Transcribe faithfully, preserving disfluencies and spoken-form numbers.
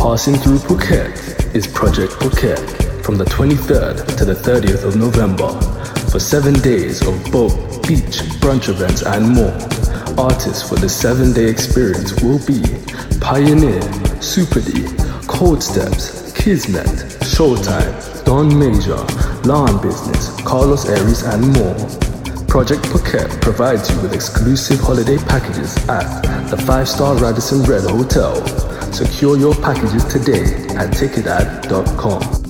Passing through Phuket is Project Phuket from the twenty-third to the thirtieth of November for seven days of boat, beach, brunch events and more. Artists for the seven-day experience will be Pioneer, Super D, Cold Steps, Kismet, Showtime, Don Major, Lawn Business, Carlos Aries and more. Project Phuket provides you with exclusive holiday packages at the five-star Radisson Red Hotel. Secure your packages today at ticketad dot com.